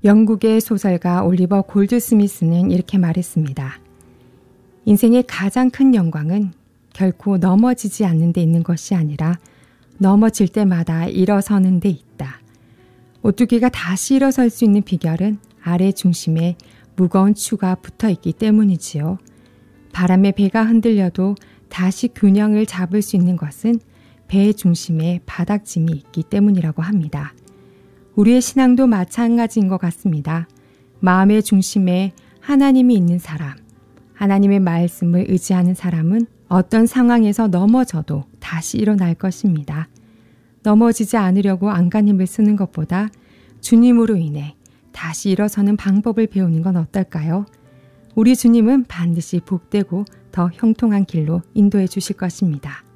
영국의 소설가 올리버 골드스미스는 이렇게 말했습니다. 인생의 가장 큰 영광은 결코 넘어지지 않는 데 있는 것이 아니라 넘어질 때마다 일어서는 데 있다. 오뚜기가 다시 일어설 수 있는 비결은 아래 중심에 무거운 추가 붙어 있기 때문이지요. 바람에 배가 흔들려도 다시 균형을 잡을 수 있는 것은 배의 중심에 바닥짐이 있기 때문이라고 합니다. 우리의 신앙도 마찬가지인 것 같습니다. 마음의 중심에 하나님이 있는 사람, 하나님의 말씀을 의지하는 사람은 어떤 상황에서 넘어져도 다시 일어날 것입니다. 넘어지지 않으려고 안간힘을 쓰는 것보다 주님으로 인해 다시 일어서는 방법을 배우는 건 어떨까요? 우리 주님은 반드시 복되고 더 형통한 길로 인도해 주실 것입니다.